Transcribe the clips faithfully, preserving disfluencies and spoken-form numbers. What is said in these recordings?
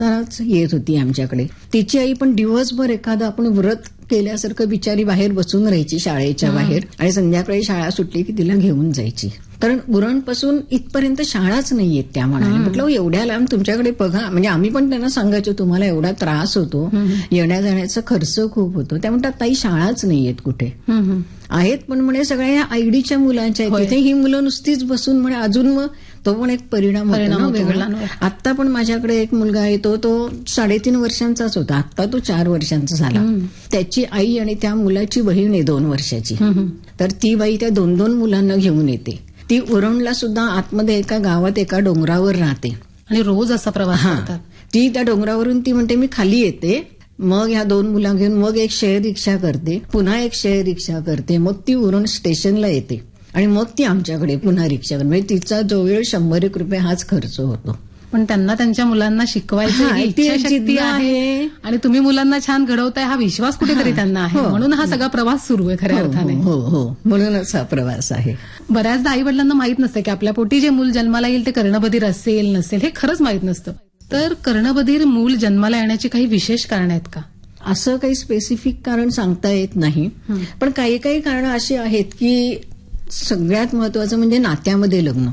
येत होती आमच्याकडे. तिची आई पण दिवसभर एखादं आपण व्रत केल्यासारखं बिचारी बाहेर बसून राहायची शाळेच्या बाहेर, आणि संध्याकाळी शाळा सुटली की तिला घेऊन जायची. कारण उरणपासून इथपर्यंत शाळाच नाहीयेत. त्या म्हणाले, म्हटलं एवढ्या लांब तुमच्याकडे बघा. म्हणजे आम्ही पण त्यांना सांगायचो तुम्हाला एवढा त्रास होतो, येण्या जाण्याचा खर्च खूप होतो. त्या म्हणतात ताई शाळाच नाहीयेत कुठे. आहेत पण म्हणे सगळ्या आयडीच्या मुलांच्या आहेत तिथे, ही मुलं नुसतीच बसून म्हणे अजून मग तो पण एक परिणाम होतो वेगळा. आता पण माझ्याकडे एक मुलगा आहे, तो तो साडेतीन वर्षांचाच होता, आता तो चार वर्षांचा झाला. त्याची आई आणि त्या मुलाची बहीण आहे दोन वर्षाची. तर ती बाई त्या दोन दोन मुलांना घेऊन येते. ती उरणला सुद्धा आतमध्ये एका गावात एका डोंगरावर राहते आणि रोज असा प्रवास करतात. ती त्या डोंगरावरून ती म्हणते मी खाली येते, मग ह्या दोन मुलां घेऊन मग एक शेअर रिक्षा करते, पुन्हा एक शेअर रिक्षा करते, मग ती उरण स्टेशनला येते आणि मग ती आमच्याकडे पुन्हा रिक्षा करते. म्हणजे तिचा जवळ शंभर एक रुपये हाच खर्च होतो. पण त्यांना त्यांच्या मुलांना शिकवायचं इच्छाशक्ती आहे आणि तुम्ही मुलांना छान घडवताय हा विश्वास कुठेतरी त्यांना आहे, म्हणून हा सगळा प्रवास सुरू आहे खऱ्या अर्थाने. हो हो, म्हणूनच हा प्रवास आहे. बऱ्याचदा आई वडिलांना माहित नसतं की आपल्या पोटी जे मूल जन्माला येईल ते कर्णबधीर असेल नसेल, हे खरंच माहित नसतं. तर कर्णबधीर मूल जन्माला येण्याची काही विशेष कारण आहेत का? असं काही स्पेसिफिक कारण सांगता येत नाही, पण काही काही कारण अशी आहेत की सगळ्यात महत्वाचं म्हणजे नात्यामध्ये लग्न.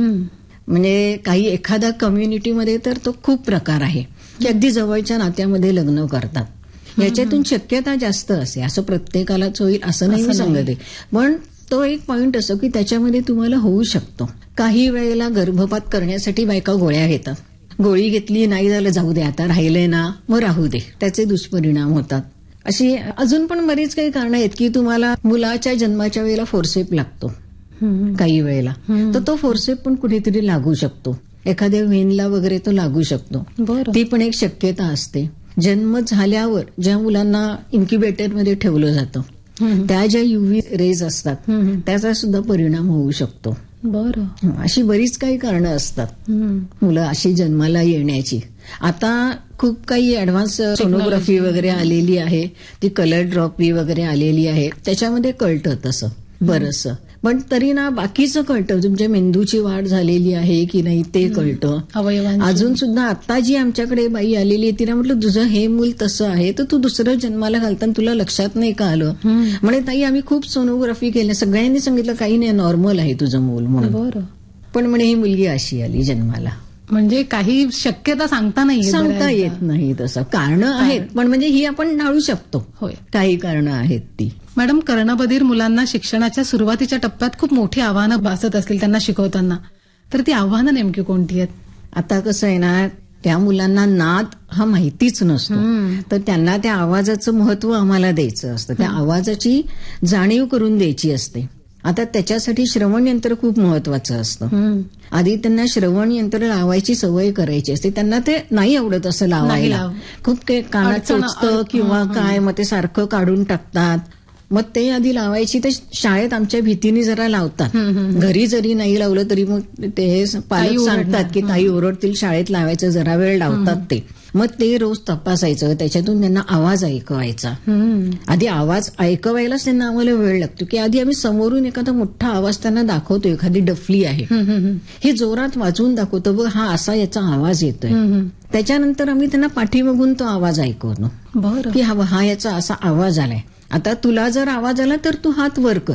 म्हणजे काही एखाद्या कम्युनिटीमध्ये तर तो खूप प्रकार आहे की अगदी जवळच्या नात्यामध्ये लग्न करतात. याच्यातून शक्यता जास्त असे, असं प्रत्येकालाच होईल असं नाही मी सांगत आहे, पण तो एक पॉइंट असो की त्याच्यामध्ये तुम्हाला होऊ शकतो. काही वेळेला गर्भपात करण्यासाठी बायका गोळ्या घेतात. गोळी घेतली नाही झालं, जाऊ दे आता राहिलंय ना मग राहू दे, त्याचे दुष्परिणाम होतात. अशी अजून पण बरीच काही कारणं आहेत की तुम्हाला मुलाच्या जन्माच्या वेळेला फोर्सेप लागतो काही वेळेला, तर तो फोर्सेप पण कुठेतरी लागू शकतो. एखाद्या वेनला वगैरे तो लागू शकतो, ती पण एक शक्यता असते. जन्म झाल्यावर ज्या मुलांना इन्क्युबेटरमध्ये ठेवलं जातं त्या ज्या युव्ही रेज असतात त्याचा सुद्धा परिणाम होऊ शकतो. बरं, अशी बरीच काही कारणं असतात मुलं अशी जन्माला येण्याची. आता खूप काही ऍडव्हान्स सोनोग्राफी वगैरे आलेली आहे, ती कलर ड्रॉपी वगैरे आलेली आहे, त्याच्यामध्ये कळतं तसं बरंचसं. पण तरी ना बाकीचं कळतं, तुमच्या मेंदूची वाढ झालेली आहे की नाही ते कळतं. अजून सुद्धा आता जी आमच्याकडे बाई आलेली आहे तिला म्हटलं तुझं हे मूल तसं आहे तर तू दुसरं जन्माला घालताना तुला लक्षात नाही का आलं? म्हणे ताई आम्ही खूप सोनोग्राफी केल्या, सगळ्यांनी सांगितलं काही नाही नॉर्मल आहे तुझं मूल म्हणून, पण म्हणे ही मुलगी अशी आली जन्माला. म्हणजे काही शक्यता सांगता नाही सांगता येत नाही तसं. कारणं आहेत पण म्हणजे ही आपण टाळू शकतो. होय, काही कारणं आहेत ती. मॅडम, कर्णबधीर मुलांना शिक्षणाच्या सुरुवातीच्या टप्प्यात खूप मोठी आव्हानं भासत असतील त्यांना शिकवताना, तर ती आव्हानं नेमकी कोणती आहेत? आता कसं आहे ना, त्या मुलांना नाद हा माहितीच नसतो, तर त्यांना त्या आवाजाचं महत्व आम्हाला द्यायचं असतं, त्या आवाजाची जाणीव करून द्यायची असते. आता त्याच्यासाठी श्रवण यंत्र खूप महत्वाचं असतं. आधी त्यांना श्रवण यंत्र लावायची सवय करायची असते. त्यांना ते नाही आवडत असं लावायला, खूप काही कानात टोचतं किंवा काय, मग ते सारखं काढून टाकतात. मग ते आधी लावायची तर शाळेत आमच्या भीतीने जरा लावतात, घरी जरी नाही लावलं तरी मग ते पालक सांगतात की ताई ओरडतील, शाळेत लावायचं जरा वेळ लावतात ते. मग ते रोज तपासायचं, त्याच्यातून त्यांना आवाज ऐकवायचा. आधी आवाज ऐकवायलाच त्यांना आम्हाला वेळ लागतो की आधी आम्ही समोरून एखादा मोठा आवाज त्यांना दाखवतो, एखादी डफली आहे हे जोरात वाजवून दाखवतो, बघ हा असा याचा आवाज येतोय. त्याच्यानंतर आम्ही त्यांना पाठीमागून तो आवाज ऐकवतो की हा हा याचा असा आवाज आलाय, आता तुला जर आवाज आला तर तू हात वर कर.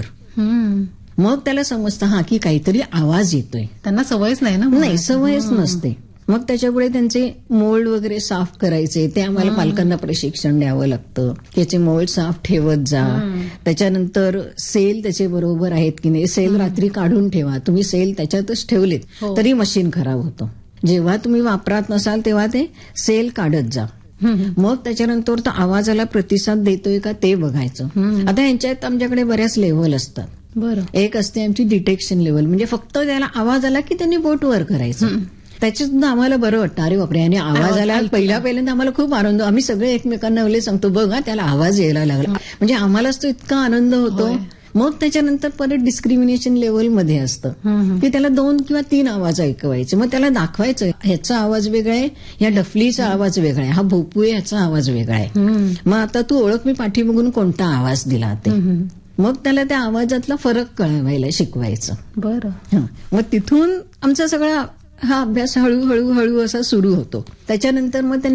मग त्याला समजतं हा की काहीतरी आवाज येतोय. त्यांना सवयच नाही ना. नाही, सवयच नसते. मग त्याच्यापुढे त्यांचे मोल्ड वगैरे साफ करायचे, ते आम्हाला पालकांना प्रशिक्षण द्यावं लागतं. त्याचे मोल्ड साफ ठेवत जा. त्याच्यानंतर सेल त्याचे बरोबर आहेत की नाही, सेल रात्री काढून ठेवा. तुम्ही सेल त्याच्यातच ठेवलेत तरी मशीन खराब होतं. जेव्हा तुम्ही वापरात नसाल तेव्हा ते सेल काढत जा. मग त्याच्यानंतर तो आवाजाला प्रतिसाद देतोय का ते बघायचं. आता यांच्यात आमच्याकडे बऱ्याच लेव्हल असतात. बरं, एक असते आमची डिटेक्शन लेव्हल, म्हणजे फक्त त्याला आवाज आला की त्यांनी बोट वर करायचं. त्याच्यात सुद्धा आम्हाला बरं वाटतं, अरे बापरे आणि आवाज आला. पहिल्या पहिल्यांदा आम्हाला खूप आनंद, आम्ही सगळे एकमेकांना वेळेला सांगतो बघा त्याला आवाज यायला लागला, म्हणजे आम्हालाच तो इतका आनंद होतो. मग त्याच्यानंतर परत डिस्क्रिमिनेशन लेव्हलमध्ये असतं की त्याला दोन किंवा तीन आवाज ऐकवायचे, मग त्याला दाखवायचं ह्याचा आवाज वेगळा आहे, या डफलीचा आवाज वेगळा आहे, हा भोपू आहे ह्याचा आवाज वेगळा आहे. मग आता तू ओळख मी पाठीमागून कोणता आवाज दिला ते. मग त्याला त्या आवाजातला फरक कळवायला शिकवायचं. बरं, मग तिथून आमचा सगळा हा अभ्यास हळूहळू हळू असा सुरू होतो. त्याच्यानंतर मग